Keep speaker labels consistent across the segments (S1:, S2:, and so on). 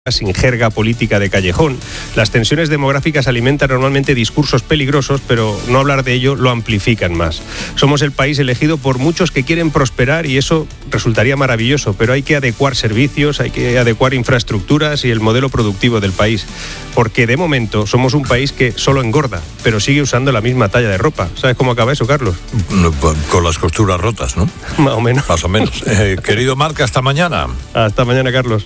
S1: sin jerga política de callejón. Las tensiones demográficas alimentan normalmente discursos peligrosos, pero no hablar de ello lo amplifican más. Somos el país elegido por muchos que quieren prosperar y eso resultaría maravilloso, pero hay que adecuar servicios, hay que adecuar infraestructuras y el modelo productivo del país, porque de momento somos un país que solo engorda, pero sigue usando la misma talla de ropa. ¿Sabes cómo acaba eso, Carlos?
S2: Con las costuras rotas, ¿no?
S1: Más o menos.
S2: Más o menos. Querido Marc, hasta mañana.
S1: Hasta mañana, Carlos.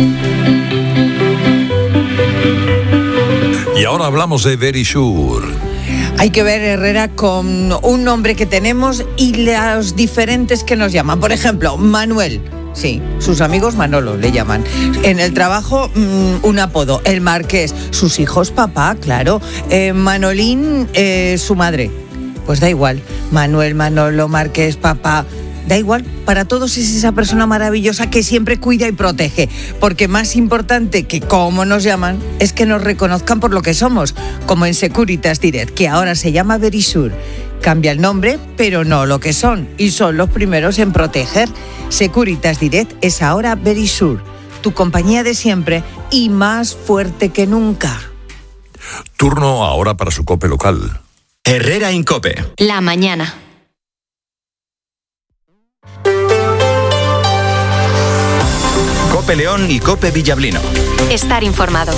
S2: Y ahora hablamos de Verisure.
S3: Hay que ver, Herrera, con un nombre que tenemos y los diferentes que nos llaman. Por ejemplo, Manuel. Sí, sus amigos Manolo le llaman. En el trabajo, un apodo, el Marqués. Sus hijos, papá, claro. Manolín, su madre. Pues da igual. Manuel, Manolo, Marqués, papá. Da igual, para todos es esa persona maravillosa que siempre cuida y protege, porque más importante que cómo nos llaman es que nos reconozcan por lo que somos, como en Securitas Direct, que ahora se llama Verisure. Cambia el nombre, pero no lo que son, y son los primeros en proteger. Securitas Direct es ahora Verisure, tu compañía de siempre y más fuerte que nunca.
S2: Turno ahora para su COPE local.
S4: Herrera en COPE.
S5: La mañana.
S4: COPE León y COPE Villablino.
S5: Estar informado.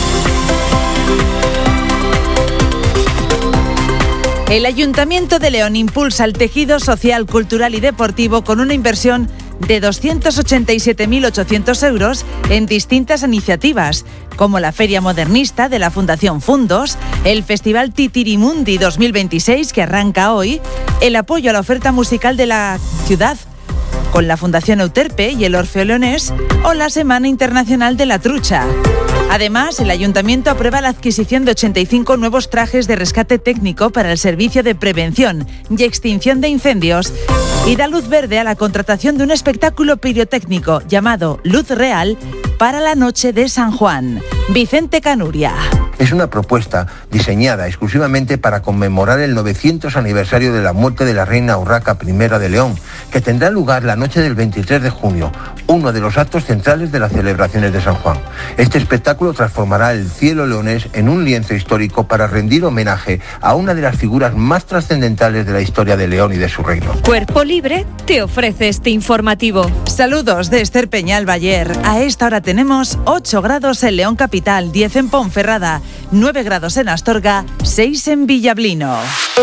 S6: El Ayuntamiento de León impulsa el tejido social, cultural y deportivo con una inversión de 287.800 euros en distintas iniciativas, como la Feria Modernista de la Fundación Fundos, el Festival Titirimundi 2026, que arranca hoy, el apoyo a la oferta musical de la ciudad, con la Fundación Euterpe y el Orfeo Leonés, o la Semana Internacional de la Trucha. Además, el Ayuntamiento aprueba la adquisición de 85 nuevos trajes de rescate técnico para el servicio de prevención y extinción de incendios y da luz verde a la contratación de un espectáculo pirotécnico llamado Luz Real para la noche de San Juan. Vicente Canuria.
S7: Es una propuesta diseñada exclusivamente para conmemorar el 900 aniversario de la muerte de la reina Urraca I de León, que tendrá lugar la noche del 23 de junio, uno de los actos centrales de las celebraciones de San Juan. Este espectáculo transformará el cielo leonés en un lienzo histórico para rendir homenaje a una de las figuras más trascendentales de la historia de León y de su reino.
S8: Cuerpo Libre te ofrece este informativo.
S6: Saludos de Esther Peñal Bayer. A esta hora tenemos 8 grados en León Capital, 10 en Ponferrada, 9 grados en Astorga, 6 en Villablino.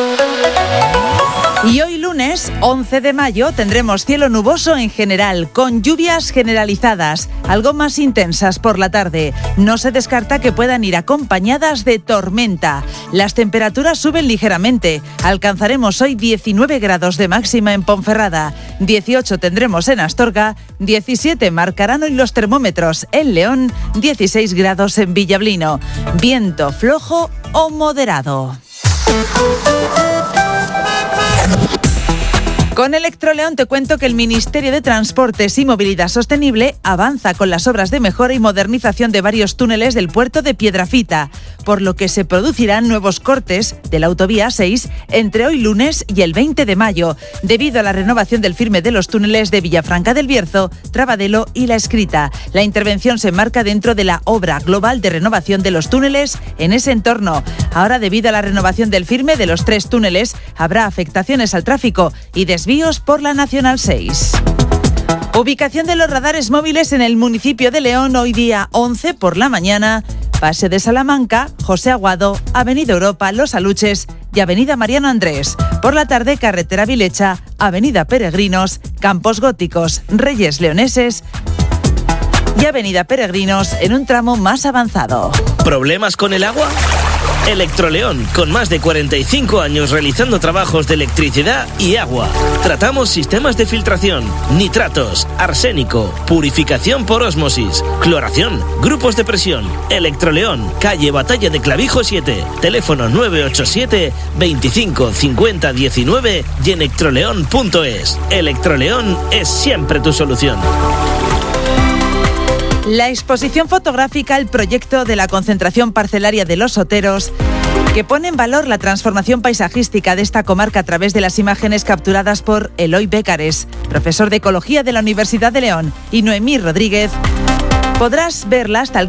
S6: Y hoy lunes 11 de mayo tendremos cielo nuboso en general, con lluvias generalizadas, algo más intensas por la tarde. No se descarta que puedan ir acompañadas de tormenta. Las temperaturas suben ligeramente. Alcanzaremos hoy 19 grados de máxima en Ponferrada, 18 tendremos en Astorga, 17 marcarán hoy los termómetros en León, 16 grados en Villablino. Viento flojo o moderado. Con Electroleón te cuento que el Ministerio de Transportes y Movilidad Sostenible avanza con las obras de mejora y modernización de varios túneles del puerto de Piedrafita, por lo que se producirán nuevos cortes de la autovía 6 entre hoy lunes y el 20 de mayo, debido a la renovación del firme de los túneles de Villafranca del Bierzo, Trabadelo y La Escrita. La intervención se enmarca dentro de la obra global de renovación de los túneles en ese entorno. Ahora, debido a la renovación del firme de los 3 túneles, habrá afectaciones al tráfico y desvíos por la Nacional 6. Ubicación de los radares móviles en el municipio de León hoy día 11 por la mañana. Paseo de Salamanca, José Aguado, Avenida Europa, Los Aluches y Avenida Mariano Andrés. Por la tarde, Carretera Vilecha, Avenida Peregrinos, Campos Góticos, Reyes Leoneses y Avenida Peregrinos en un tramo más avanzado.
S9: ¿Problemas con el agua? Electroleón, con más de 45 años realizando trabajos de electricidad y agua. Tratamos sistemas de filtración, nitratos, arsénico, purificación por ósmosis, cloración, grupos de presión. Electroleón, calle Batalla de Clavijo 7, teléfono 987 25 50 19 y electroleón.es. Electroleón es siempre tu solución.
S6: La exposición fotográfica El proyecto de la concentración parcelaria de Los Oteros, que pone en valor la transformación paisajística de esta comarca a través de las imágenes capturadas por Eloy Bécares, profesor de Ecología de la Universidad de León, y Noemí Rodríguez, Podrás verla hasta el